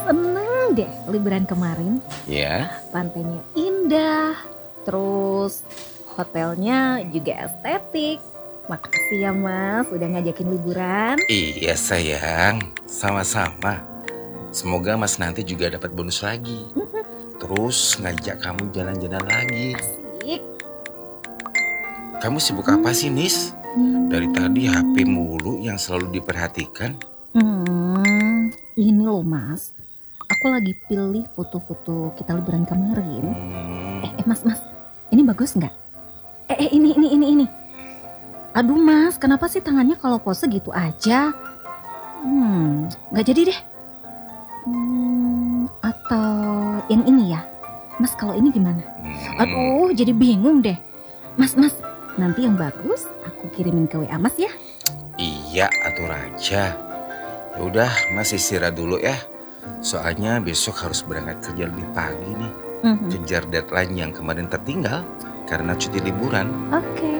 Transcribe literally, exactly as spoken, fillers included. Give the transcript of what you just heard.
seneng deh liburan kemarin. Ya. Pantainya indah, terus hotelnya juga estetik. Makasih ya Mas, udah ngajakin liburan. Iya sayang, sama-sama. Semoga Mas nanti juga dapat bonus lagi. Terus ngajak kamu jalan-jalan lagi. Asik. Kamu sibuk apa sih, Nis? Dari tadi H P mulu yang selalu diperhatikan. Hmm, ini loh Mas, aku lagi pilih foto-foto kita liburan kemarin. Hmm. Eh, eh Mas, Mas, ini bagus nggak? Eh, eh, ini, ini, ini, ini. Aduh Mas, kenapa sih tangannya kalau pose gitu aja? Hmm, nggak jadi deh. Hmm, atau yang ini ya? Mas, kalau ini gimana? Hmm. Aduh, jadi bingung deh. Mas, Mas, nanti yang bagus aku kirimin ke W A Mas ya. Iya, atur aja. Ya udah, Mas istirahat dulu ya. Soalnya besok harus berangkat kerja lebih pagi nih. Mhm. Kejar deadline yang kemarin tertinggal karena cuti liburan. Oke.